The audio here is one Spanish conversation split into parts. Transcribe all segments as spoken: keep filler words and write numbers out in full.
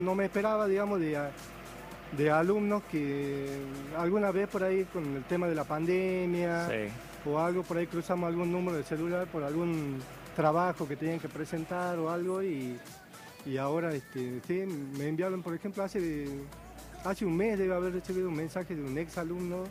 No me esperaba, digamos, de, de alumnos que alguna vez por ahí con el tema de la pandemia sí. o algo, por ahí cruzamos algún número de celular por algún trabajo que tenían que presentar o algo y, y ahora este, sí, me enviaron, por ejemplo, hace, hace un mes debe haber recibido un mensaje de un ex alumno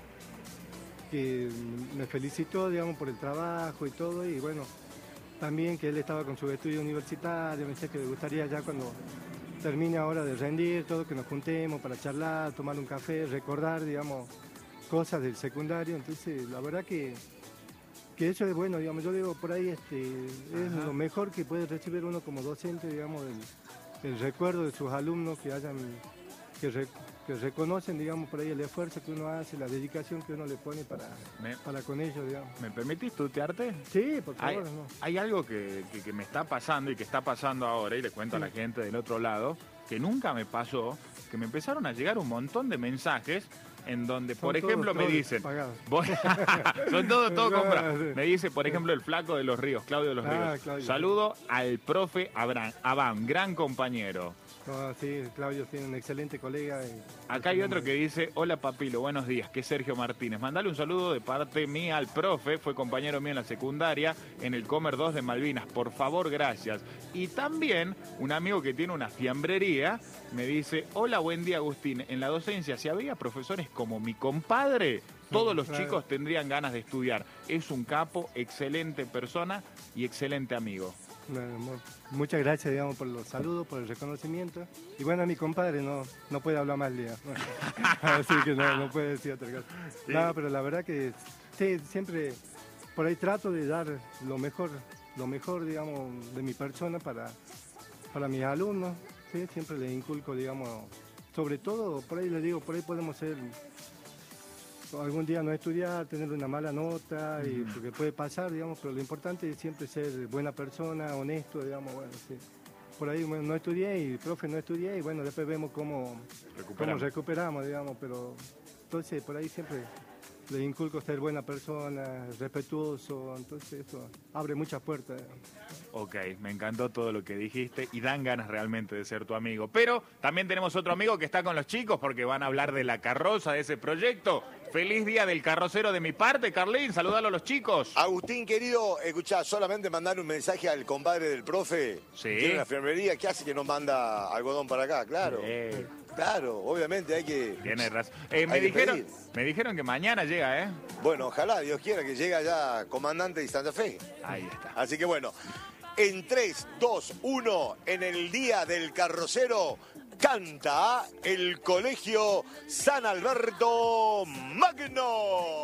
que me felicitó, digamos, por el trabajo y todo, y bueno, también que él estaba con su estudio universitario, me decía que le gustaría ya cuando termine ahora de rendir, todo, que nos juntemos para charlar, tomar un café, recordar, digamos, cosas del secundario. Entonces, la verdad que, que eso es bueno, digamos, yo digo, por ahí este, es Ajá. lo mejor que puede recibir uno como docente, digamos, el, el recuerdo de sus alumnos que hayan, que, re, que reconocen, digamos, por ahí el esfuerzo que uno hace, la dedicación que uno le pone para, me, para con ellos, digamos. ¿Me permitís tutearte? Sí, por favor. Hay, no. hay algo que, que, que me está pasando y que está pasando ahora, y le cuento sí. a la gente del otro lado, que nunca me pasó, que me empezaron a llegar un montón de mensajes en donde, son por ejemplo, me dicen... Voy, son todos todo comprados. Me dice, por ejemplo, el flaco de los Ríos, Claudio de los ah, Ríos. Claudio. Saludo al profe Abraham, Abraham, gran compañero. No, sí, Claudio tiene un excelente colega. Y... Acá hay otro que dice, hola Papilo, buenos días, que es Sergio Martínez. Mandale un saludo de parte mía al profe, fue compañero mío en la secundaria, en el Comer dos de Malvinas. Por favor, gracias. Y también un amigo que tiene una fiambrería me dice, hola, buen día Agustín. En la docencia, si había profesores como mi compadre, todos los claro. chicos tendrían ganas de estudiar. Es un capo, excelente persona y excelente amigo. Bueno, muchas gracias, digamos, por los saludos, por el reconocimiento. Y bueno, mi compadre no, no puede hablar más día. Así que no, no puede decir otra cosa. Sí. No, pero la verdad que sí, siempre por ahí trato de dar lo mejor, lo mejor, digamos, de mi persona para, para mis alumnos. ¿Sí? Siempre les inculco, digamos, sobre todo, por ahí les digo, por ahí podemos ser... algún día no estudiar, tener una mala nota, y, porque puede pasar, digamos, pero lo importante es siempre ser buena persona, honesto, digamos, bueno, sí. Por ahí bueno, no estudié y, profe, no estudié, y bueno, después vemos cómo recuperamos, cómo recuperamos digamos, pero entonces por ahí siempre le inculco ser buena persona, respetuoso, entonces eso abre muchas puertas. Digamos. Ok, me encantó todo lo que dijiste y dan ganas realmente de ser tu amigo. Pero también tenemos otro amigo que está con los chicos porque van a hablar de la carroza, de ese proyecto. Feliz día del carrocero de mi parte, Carlín, saludalo a los chicos. Agustín, querido, escuchá, solamente mandar un mensaje al compadre del profe. Sí. Tiene una enfermería, ¿qué hace que no manda algodón para acá? Claro. Sí. Claro, obviamente hay que... Tienes razón. Eh, me, dijeron, me dijeron que mañana llega, ¿eh? Bueno, ojalá, Dios quiera que llegue ya comandante de Santa Fe. Ahí está. Así que bueno, en tres, dos, uno, en el día del carrocero, canta el Colegio San Alberto Magno.